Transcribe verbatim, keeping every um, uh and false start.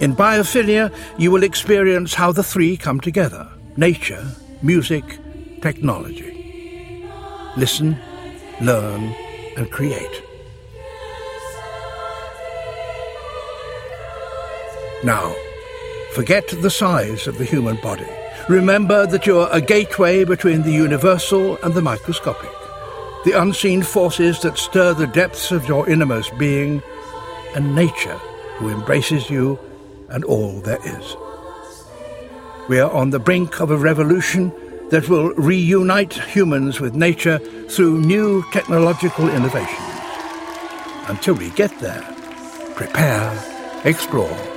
In biophilia, you will experience how the three come together: nature, music, technology. Listen, learn, and create. Now, forget the size of the human body. Remember that you're a gateway between the universal and the microscopic, the unseen forces that stir the depths of your innermost being, and nature who embraces you and all there is. We are on the brink of a revolution that will reunite humans with nature through new technological innovations. Until we get there, prepare, explore,